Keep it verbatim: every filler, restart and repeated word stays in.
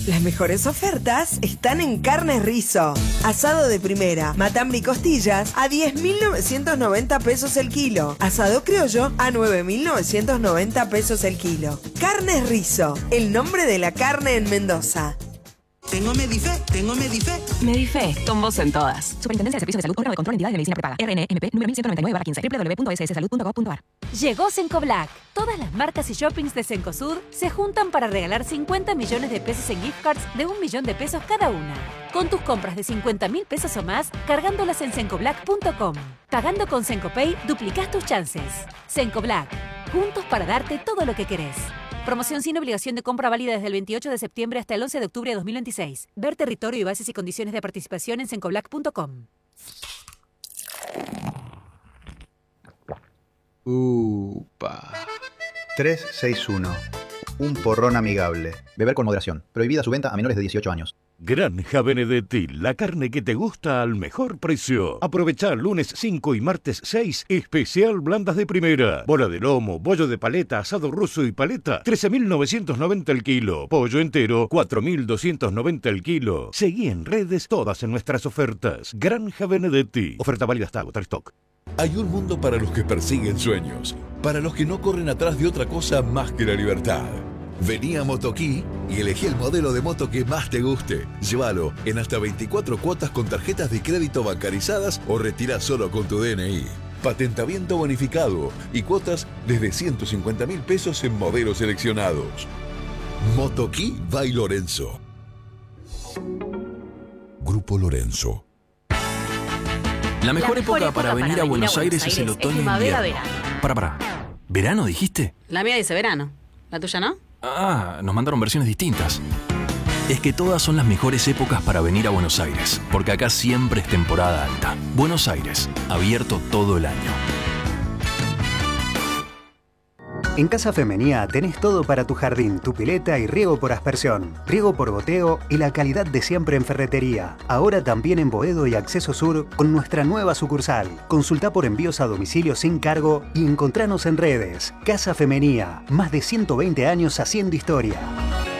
Las mejores ofertas están en Carnes Rizo. Asado de primera, matambre y costillas a diez mil novecientos noventa pesos el kilo. Asado criollo a nueve mil novecientos noventa pesos el kilo. Carnes Rizo, el nombre de la carne en Mendoza. Tengo Medife, tengo Medife. Medife, con vos en todas. Superintendencia de Servicios de Salud, órgano de control, entidades de medicina prepaga. R N M P nueve mil ciento noventa y nueve barra quince. doble u doble u doble u punto s s salud punto gov punto a r. Llegó Cenco Black. Todas las marcas y shoppings de Cencosud se juntan para regalar cincuenta millones de pesos en gift cards de un millón de pesos cada una. Con tus compras de cincuenta mil pesos o más, cargándolas en cenco black punto com. Pagando con Cencopay, duplicás tus chances. Cenco Black. Juntos para darte todo lo que querés. Promoción sin obligación de compra válida desde el veintiocho de septiembre hasta el once de octubre de dos mil veintiséis. Ver territorio y bases y condiciones de participación en cenco black punto com. Upa. trescientos sesenta y uno. Un porrón amigable. Beber con moderación. Prohibida su venta a menores de dieciocho años. Granja Benedetti, la carne que te gusta al mejor precio. Aprovechá lunes cinco y martes seis, especial blandas de primera. Bola de lomo, bollo de paleta, asado ruso y paleta, trece mil novecientos noventa el kilo. Pollo entero, cuatro mil doscientos noventa el kilo. Seguí en redes todas en nuestras ofertas. Granja Benedetti. Oferta válida hasta agotar stock. Hay un mundo para los que persiguen sueños, para los que no corren atrás de otra cosa más que la libertad. Vení a Motoquí y elegí el modelo de moto que más te guste. Llévalo en hasta veinticuatro cuotas con tarjetas de crédito bancarizadas o retirá solo con tu D N I. Patentamiento bonificado y cuotas desde ciento cincuenta mil pesos en modelos seleccionados. Motoquí by Lorenzo. Grupo Lorenzo. La mejor, La mejor época, época para, para venir a Buenos, Buenos Aires, Aires es el otoño e invierno. Verano. Para, para. ¿Verano dijiste? La mía dice verano. ¿La tuya no? Ah, nos mandaron versiones distintas. Es que todas son las mejores épocas para venir a Buenos Aires, porque acá siempre es temporada alta. Buenos Aires, abierto todo el año. En Casa Femenía tenés todo para tu jardín, tu pileta y riego por aspersión, riego por goteo y la calidad de siempre en ferretería. Ahora también en Boedo y Acceso Sur con nuestra nueva sucursal. Consultá por envíos a domicilio sin cargo y encontranos en redes. Casa Femenía, más de ciento veinte años haciendo historia.